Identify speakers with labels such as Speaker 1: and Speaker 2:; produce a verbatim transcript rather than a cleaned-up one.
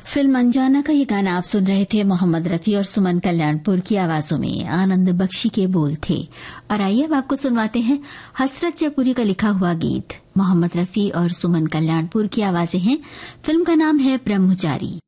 Speaker 1: Film अनजाना का ये गाना आप सुन रहे थे मोहम्मद रफी और सुमन कल्याणपुर की आवाजों में। आनंद बख्शी के बोल थे। और आइए अब आपको सुनवाते हैं हसरत जयपुरी का लिखा हुआ गीत। मोहम्मद रफी और सुमन कल्याणपुर की आवाजें हैं। फिल्म का नाम है ब्रह्मचारी।